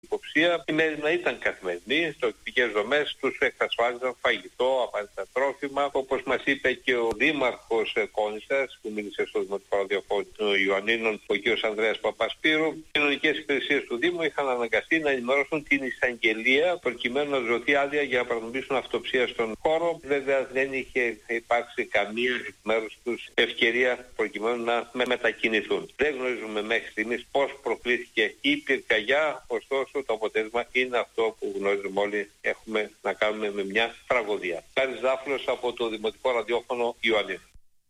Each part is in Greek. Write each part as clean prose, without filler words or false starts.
Υποψία η μέρημνα ήταν καθημερινή, τοπικές δομές τους εξασφάλιζαν φαγητό, απαραίτητα τρόφιμα. Όπως μας είπε και ο Δήμαρχος Κόνισσας, που μίλησε στο Δημοτικό Ραδιόφωνο Ιωαννίνων, ο κ. Ανδρέας Παπασπύρου, οι κοινωνικές υπηρεσίες του Δήμου είχαν αναγκαστεί να ενημερώσουν την εισαγγελία προκειμένου να δοθεί άδεια για να πραγματοποιήσουν αυτοψία στον χώρο. Βέβαια δεν είχε υπάρξει καμία εκ μέρους τους ευκαιρία προκειμένου να μετακινηθούν. Δεν γνωρίζουμε μέχρι στιγμής πώς προκλήθηκε η πυρκαγιά, ωστόσο το αποτέλεσμα είναι αυτό που γνωρίζουμε όλοι, έχουμε να κάνουμε με μια τραγωδία. Χάρης Δάφλος από το Δημοτικό Ραδιόφωνο Ιωαννίνων.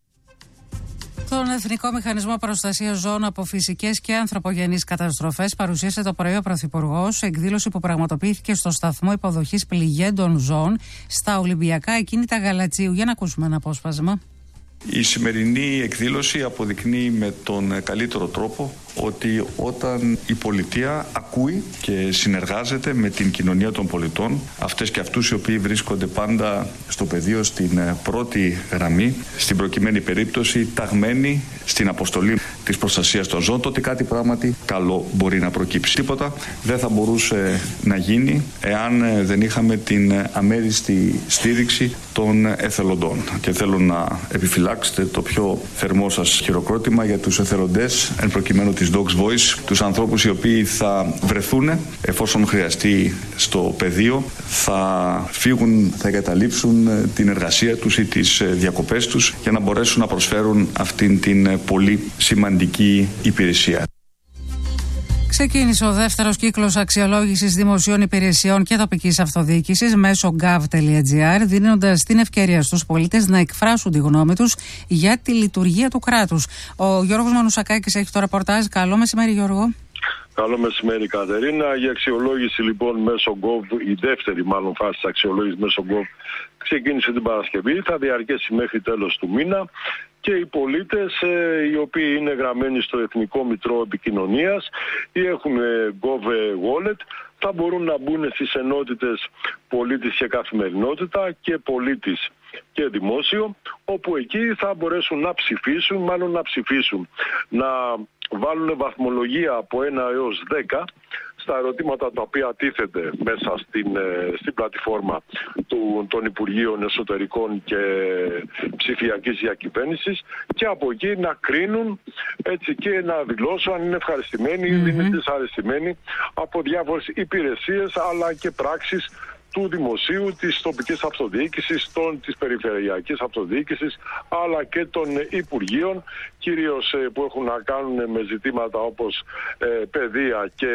Τον Εθνικό Μηχανισμό Προστασίας Ζώων από φυσικές και ανθρωπογενείς καταστροφές παρουσίασε το πρωί ο Πρωθυπουργός σε εκδήλωση που πραγματοποιήθηκε στο σταθμό υποδοχής πληγέντων ζώων στα Ολυμπιακά Ακίνητα Γαλατσίου. Για να ακούσουμε ένα απόσπασμα. Η σημερινή εκδήλωση αποδεικνύει με τον καλύτερο τρόπο ότι όταν η πολιτεία ακούει και συνεργάζεται με την κοινωνία των πολιτών, αυτές και αυτούς οι οποίοι βρίσκονται πάντα στο πεδίο στην πρώτη γραμμή, στην προκειμένη περίπτωση ταγμένοι στην αποστολή της προστασίας των ζώων, τότε κάτι πράγματι καλό μπορεί να προκύψει. Τίποτα δεν θα μπορούσε να γίνει εάν δεν είχαμε την αμέριστη στήριξη των εθελοντών. Και θέλω να επιφυλάξετε το πιο θερμό σας χειροκρότημα για τους εθελοντές, εν προκειμένου της Dogs Voice, τους ανθρώπους οι οποίοι θα βρεθούν εφόσον χρειαστεί στο πεδίο, θα φύγουν, θα εγκαταλείψουν την εργασία τους ή τις διακοπές τους για να μπορέσουν να προσφέρουν αυτήν την πολύ σημαντική υπηρεσία. Ξεκίνησε ο δεύτερος κύκλος αξιολόγησης δημοσίων υπηρεσιών και τοπικής αυτοδιοίκησης μέσω gov.gr, δίνοντας την ευκαιρία στους πολίτες να εκφράσουν τη γνώμη τους για τη λειτουργία του κράτους. Ο Γιώργος Μανουσακάκης έχει το ρεπορτάζ. Καλό μεσημέρι, Γιώργο. Καλό μεσημέρι, Κατερίνα. Η αξιολόγηση λοιπόν μέσω Gov, η δεύτερη μάλλον φάση της αξιολόγησης μέσω Gov, ξεκίνησε την Παρασκευή, θα διαρκέσει μέχρι τέλος του μήνα και οι πολίτες οι οποίοι είναι γραμμένοι στο Εθνικό Μητρό Επικοινωνίας ή έχουν Gov Wallet θα μπορούν να μπουν στις ενότητες πολίτης και καθημερινότητα και πολίτης και δημόσιο, όπου εκεί θα μπορέσουν να ψηφίσουν, να βάλουν βαθμολογία από 1 έως 10 στα ερωτήματα τα οποία τίθεται μέσα στην πλατφόρμα των Υπουργείων Εσωτερικών και Ψηφιακής Διακυβέρνησης και από εκεί να κρίνουν έτσι και να δηλώσουν αν είναι ευχαριστημένοι ή είναι δυσαρεστημένοι από διάφορες υπηρεσίες αλλά και πράξεις του δημοσίου, της τοπικής αυτοδιοίκησης, της περιφερειακής αυτοδιοίκησης, αλλά και των Υπουργείων, κυρίως που έχουν να κάνουν με ζητήματα όπως παιδεία και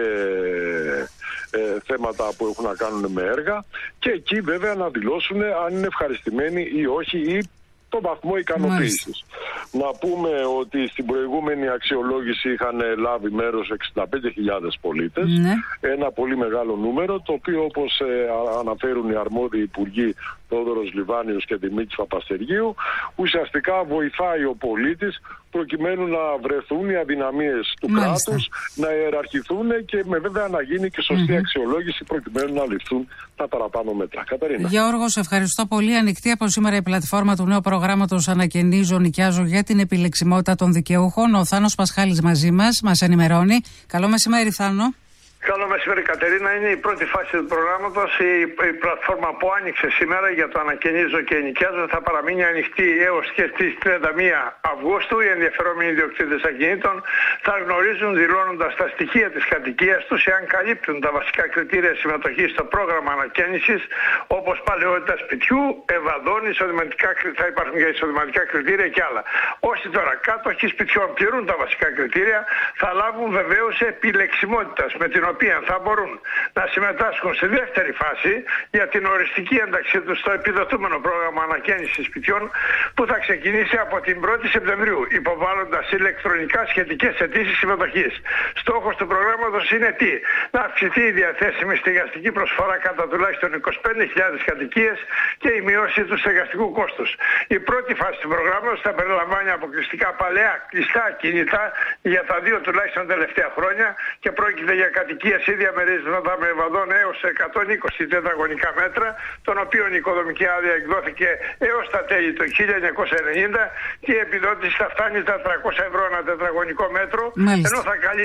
θέματα που έχουν να κάνουν με έργα και εκεί βέβαια να δηλώσουν αν είναι ευχαριστημένοι ή όχι ή το βαθμό ικανοποίησης. Να πούμε ότι στην προηγούμενη αξιολόγηση είχαν λάβει μέρος 65.000 πολίτες, ένα πολύ μεγάλο νούμερο, το οποίο όπως αναφέρουν οι αρμόδιοι υπουργοί Θόδωρος Λιβάνιος και Δημήτρης Παπαστεργίου, ουσιαστικά βοηθάει ο πολίτης προκειμένου να βρεθούν οι αδυναμίες του κράτους, να ιεραρχηθούν και με βέβαια να γίνει και σωστή αξιολόγηση προκειμένου να ληφθούν τα παραπάνω μέτρα. Καταρίνα. Γιώργο, σε ευχαριστώ πολύ. Ανοιχτή από σήμερα η πλατφόρμα του νέου προγράμματος Ανακαινίζω, Νοικιάζω για την επιλεξιμότητα των δικαιούχων. Ο Θάνος Πασχάλης μαζί μας ενημερώνει. Καλό μεσημέρι, Θάνο. Καλό μεσημέρι, Κατερίνα. Είναι η πρώτη φάση του προγράμματος. Η πλατφόρμα που άνοιξε σήμερα για το Ανακαινίζω και Νοικιάζω θα παραμείνει ανοιχτή έως και στις 31 Αυγούστου. Οι ενδιαφερόμενοι ιδιοκτήτες ακινήτων θα γνωρίζουν, δηλώνοντας τα στοιχεία της κατοικίας τους, εάν καλύπτουν τα βασικά κριτήρια συμμετοχής στο πρόγραμμα ανακαίνησης, όπως παλαιότητα σπιτιού, ευαδών, θα υπάρχουν για εισοδηματικά κριτήρια και άλλα. Όσοι τώρα κάτοχοι σπιτιών πληρούν τα βασικά κριτήρια, θα λάβουν βεβαίως επιλεξιμότητας, με την οποία θα μπορούν να συμμετάσχουν στη δεύτερη φάση για την οριστική ένταξή τους στο επιδοτούμενο πρόγραμμα ανακαίνησης σπιτιών που θα ξεκινήσει από την 1η Σεπτεμβρίου, υποβάλλοντας ηλεκτρονικά σχετικές αιτήσεις συμμετοχής. Στόχος του προγράμματος είναι τι? Να αυξηθεί η διαθέσιμη στεγαστική προσφορά κατά τουλάχιστον 25.000 κατοικίες και η μείωση του στεγαστικού κόστους. Η πρώτη φάση του προγράμματος θα περιλαμβάνει αποκλειστικά παλαιά κλειστά κινητά για τα 2 τουλάχιστον τελευταία χρόνια και πρόκειται για κατοικίες ηλικίας ή διαμερίσματα με βαδόν έως 120 τετραγωνικά μέτρα, των οποίων η οικοδομική άδεια εκδόθηκε έως τα τέλη του 1990 και η επιδότηση θα φτάνει τα 300 ευρώ ένα τετραγωνικό μέτρο, ενώ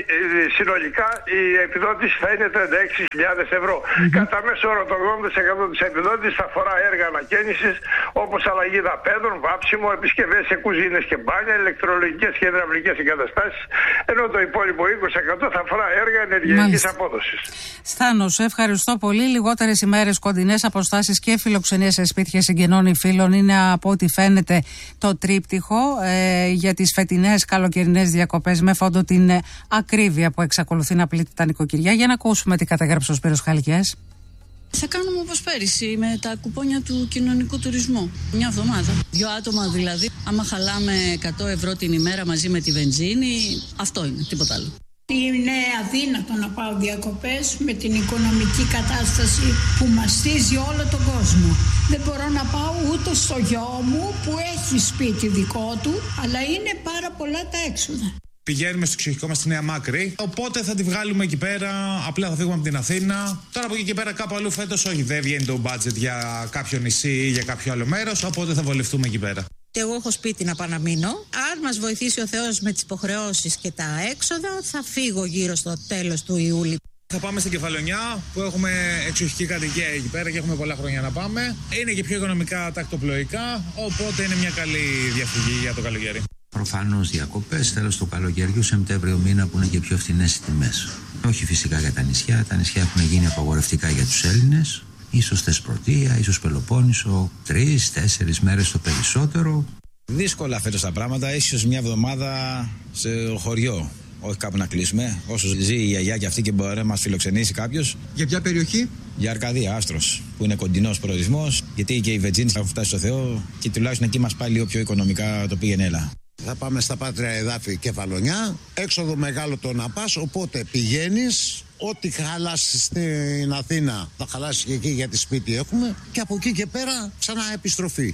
συνολικά η επιδότηση θα είναι 36.000 ευρώ. Κατά μέσο όρο το 80% της επιδότησης θα αφορά έργα ανακαίνησης όπως αλλαγή δαπέδων, βάψιμο, επισκευές σε κουζίνες και μπάνια, ηλεκτρολογικές και υδραυλικές εγκαταστάσεις, ενώ το υπόλοιπο 20% θα αφορά έργα ενεργειακής απόδοσης. Στάνο, σε ευχαριστώ πολύ. Λιγότερες ημέρες, κοντινές αποστάσεις και φιλοξενίες σε σπίτια συγγενών ή φίλων είναι από ό,τι φαίνεται το τρίπτυχο για τις φετινές καλοκαιρινές διακοπές, με φόντο την ακρίβεια που εξακολουθεί να πλήττει τα νοικοκυριά. Για να ακούσουμε τι καταγράψε ο Σπύρος Χαλκιάς. Θα κάνουμε όπως πέρυσι με τα κουπόνια του κοινωνικού τουρισμού. Μια εβδομάδα. 2 άτομα δηλαδή. Άμα χαλάμε 100 ευρώ την ημέρα μαζί με τη βενζίνη, αυτό είναι, τίποτα άλλο. Είναι αδύνατο να πάω διακοπές με την οικονομική κατάσταση που μαστίζει όλο τον κόσμο. Δεν μπορώ να πάω ούτε στο γιο μου που έχει σπίτι δικό του, αλλά είναι πάρα πολλά τα έξοδα. Πηγαίνουμε στο εξοχικό μας στη Νέα Μάκρη, οπότε θα τη βγάλουμε εκεί πέρα, απλά θα φύγουμε από την Αθήνα. Τώρα από εκεί και πέρα κάπου αλλού φέτος όχι, δεν βγαίνει το budget για κάποιο νησί ή για κάποιο άλλο μέρος, οπότε θα βολευτούμε εκεί πέρα. Εγώ έχω σπίτι να πάω να μείνω. Αν μας βοηθήσει ο Θεός με τις υποχρεώσεις και τα έξοδα, θα φύγω γύρω στο τέλος του Ιούλη. Θα πάμε στην Κεφαλονιά που έχουμε εξοχική κατοικία εκεί πέρα και έχουμε πολλά χρόνια να πάμε. Είναι και πιο οικονομικά τακτοπλοϊκά, οπότε είναι μια καλή διαφυγή για το καλοκαίρι. Προφανώς διακοπές τέλος του καλοκαιριού, Σεπτέμβριο μήνα που είναι και πιο φθηνές οι τιμές. Όχι φυσικά για τα νησιά. Τα νησιά έχουν γίνει απαγορευτικά για τους Έλληνες. Ίσως Θεσπρωτεία, ίσως Πελοπόννησο, 3-4 μέρες το περισσότερο. Δύσκολα φέτος τα πράγματα, ίσως μια εβδομάδα σε χωριό. Όχι κάπου να κλείσουμε. Όσο ζει η γιαγιά και αυτή και μπορεί να μας φιλοξενήσει κάποιος. Για ποια περιοχή? Για Αρκαδία, Άστρος, που είναι κοντινός προορισμός. Γιατί και οι βενζίνες έχουν φτάσει στο Θεό και τουλάχιστον εκεί μας πάει λίγο πιο οικονομικά το πήγαινε έλα. Θα πάμε στα Πάτρια Εδάφη Κεφαλονιά. Έξοδο μεγάλο το να πας, οπότε πηγαίνεις. Ό,τι χαλάσεις στην Αθήνα θα χαλάσεις και εκεί, γιατί σπίτι έχουμε. Και από εκεί και πέρα ξανά επιστροφή.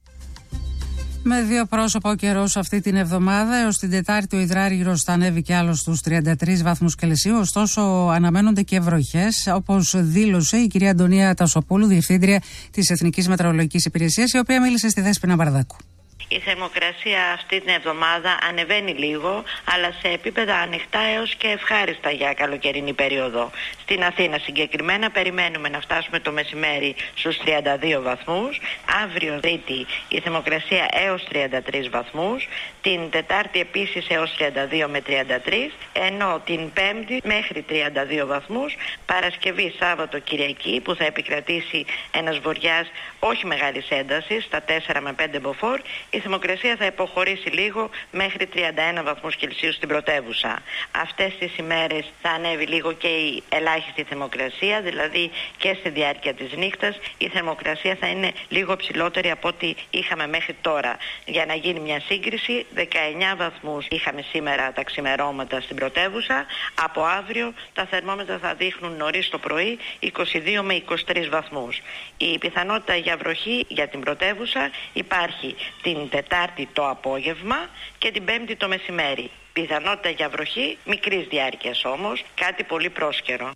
Με 2 πρόσωπα ο καιρός αυτή την εβδομάδα. Έως την Τετάρτη ο υδράργυρος θα ανέβει και άλλο στους 33 βαθμούς Κελσίου. Ωστόσο, αναμένονται και βροχές, όπως δήλωσε η κυρία Αντωνία Τασοπούλου, διευθύντρια της Εθνικής Μετεωρολογικής Υπηρεσίας, η οποία μίλησε στη Δέσποινα Μπαρδάκου. Η θερμοκρασία αυτή την εβδομάδα ανεβαίνει λίγο, αλλά σε επίπεδα ανοιχτά έως και ευχάριστα για καλοκαιρινή περίοδο. Στην Αθήνα συγκεκριμένα περιμένουμε να φτάσουμε το μεσημέρι στους 32 βαθμούς. Αύριο Τρίτη η θερμοκρασία έως 33 βαθμούς. Την Τετάρτη επίσης έως 32 με 33, ενώ την Πέμπτη μέχρι 32 βαθμούς. Παρασκευή, Σάββατο, Κυριακή που θα επικρατήσει ένας βοριάς όχι μεγάλης έντασης, στα 4 με 5 μποφόρ. Η θερμοκρασία θα υποχωρήσει λίγο μέχρι 31 βαθμούς Κελσίου στην πρωτεύουσα. Αυτές τις ημέρες θα ανέβει λίγο και η ελάχιστη θερμοκρασία, δηλαδή και στη διάρκεια της νύχτας η θερμοκρασία θα είναι λίγο ψηλότερη από ό,τι είχαμε μέχρι τώρα. Για να γίνει μια σύγκριση, 19 βαθμούς είχαμε σήμερα τα ξημερώματα στην πρωτεύουσα. Από αύριο τα θερμόμετρα θα δείχνουν νωρίς το πρωί 22 με 23 βαθμούς. Η πιθανότητα για βροχή για την πρωτεύουσα υπάρχει την Τετάρτη το απόγευμα και την Πέμπτη το μεσημέρι. Πιθανότητα για βροχή μικρής διάρκειας όμως, κάτι πολύ πρόσκαιρο.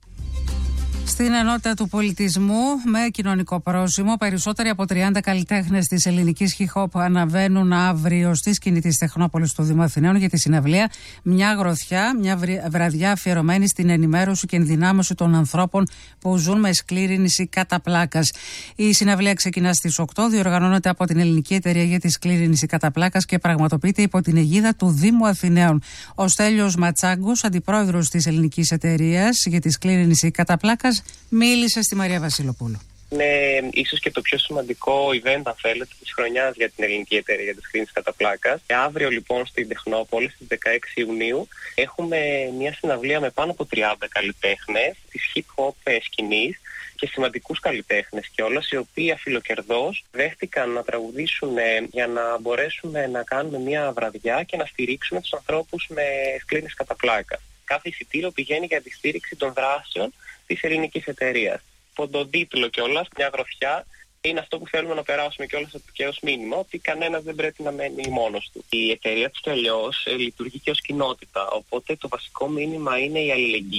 Στην ενότητα του πολιτισμού, με κοινωνικό πρόσημο, περισσότεροι από 30 καλλιτέχνες της ελληνικής hip-hop αναβαίνουν αύριο στη σκηνή της Τεχνόπολης του Δήμου Αθηναίων για τη συναυλία Μια Γροθιά, μια βραδιά αφιερωμένη στην ενημέρωση και ενδυνάμωση των ανθρώπων που ζουν με σκλήρινση κατά πλάκας. Η συναυλία ξεκινά στις 8, διοργανώνεται από την Ελληνική Εταιρεία για τη Σκλήρινση κατά πλάκας και πραγματοποιείται υπό την αιγίδα του Δήμου Αθηναίων. Ο Στέλιος Ματσάγκος, αντιπρόεδρος της Ελληνικής Εταιρείας για τη Σκλήρινση κατά πλάκας, μίλησε στη Μαρία Βασιλοπούλου. Είναι ίσως και το πιο σημαντικό event, αν θέλετε, της χρονιάς για την Ελληνική Εταιρεία για τη Σκλήρινση κατά πλάκας. Αύριο λοιπόν στην Τεχνόπολη, στις 16 Ιουνίου, έχουμε μια συναυλία με πάνω από 30 καλλιτέχνες της hip-hop σκηνής και σημαντικούς καλλιτέχνες κιόλας, οι οποίοι αφιλοκερδώς δέχτηκαν να τραγουδήσουν για να μπορέσουμε να κάνουμε μια βραδιά και να στηρίξουμε τους ανθρώπους με σκλήρινση κατά πλάκα. Κάθε εισιτήριο πηγαίνει για τη στήριξη των δράσεων της Ελληνικής Εταιρείας. Από τον τίτλο κιόλας, Μια Γροθιά, είναι αυτό που θέλουμε να περάσουμε κιόλας και ως μήνυμα, ότι κανένας δεν πρέπει να μένει μόνος του. Η εταιρεία του κι αλλιώς λειτουργεί και ως κοινότητα, οπότε το βασικό μήνυμα είναι η αλληλεγγύη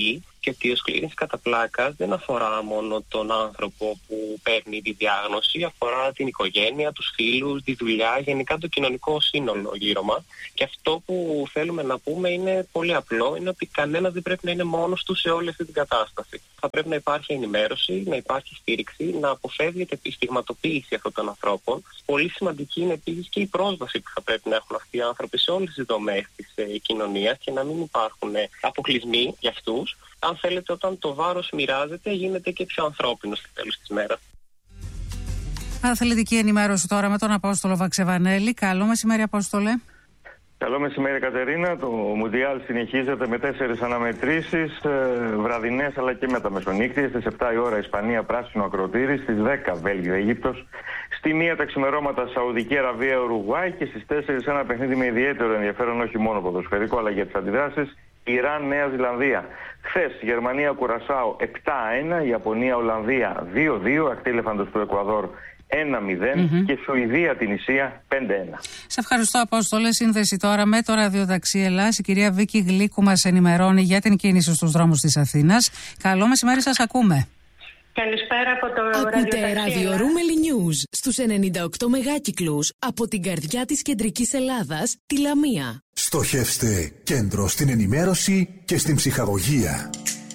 και ότι η οσκλήρυνση κατά πλάκας δεν αφορά μόνο τον άνθρωπο που παίρνει τη διάγνωση, αφορά την οικογένεια, τους φίλους, τη δουλειά, γενικά το κοινωνικό σύνολο γύρω μας. Και αυτό που θέλουμε να πούμε είναι πολύ απλό, είναι ότι κανένας δεν πρέπει να είναι μόνος του σε όλη αυτή την κατάσταση. Θα πρέπει να υπάρχει ενημέρωση, να υπάρχει στήριξη, να αποφεύγεται η στιγματοποίηση αυτών των ανθρώπων. Πολύ σημαντική είναι επίσης και η πρόσβαση που θα πρέπει να έχουν αυτοί οι άνθρωποι σε όλες τις δομές της κοινωνίας και να μην υπάρχουν αποκλεισμοί για αυτούς. Αν θέλετε, όταν το βάρος μοιράζεται, γίνεται και πιο ανθρώπινο στο τέλος της μέρας. Αθλητική ενημέρωση τώρα με τον Απόστολο Βαξεβανέλη. Καλό μεσημέρι, Απόστολε. Καλό μεσημέρι, Κατερίνα. Το Μουντιάλ συνεχίζεται με 4 αναμετρήσεις, βραδινές αλλά και μεταμεσονύκτιες. Στις 7 η ώρα Ισπανία, πράσινο ακροτήρι. Στις 10 Βέλγιο, Αίγυπτος. Στη 1 τα ξημερώματα Σαουδική Αραβία, Ουρουγουάη. Και στις 4 ένα παιχνίδι με ιδιαίτερο ενδιαφέρον, όχι μόνο ποδοσφαιρικό αλλά για τις αντιδράσεις, Ιράν, Νέα Ζηλανδία. Χθες Γερμανία, Κουρασάο 7-1, Ιαπωνία, Ολλανδία 2-2, Ακτήλεφαντος του Εκουαδόρ 1-0 και Σουηδία την Ισία 5-1. Σε ευχαριστώ, Απόστολε. Σύνδεση τώρα με το ραδιοταξί Ελλάς. Η κυρία Βίκη Γλίκου μας ενημερώνει για την κίνηση στους δρόμους της Αθήνας. Καλό μεσημέρι, σας ακούμε. Καλησπέρα από το ραδιοταξί. Ακούτε ραδιορούμελη News στους 98 μεγάκυκλους από την καρδιά της κεντρικής Ελλάδας, τη Λαμία. Στοχεύστε κέντρο στην ενημέρωση και στην ψυχαγωγία.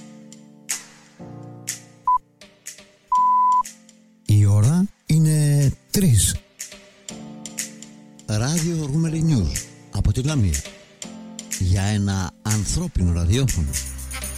Η ώρα είναι 3. Ράδιο Ρούμελη News από τη Λαμία. Για ένα ανθρώπινο ραδιόφωνο.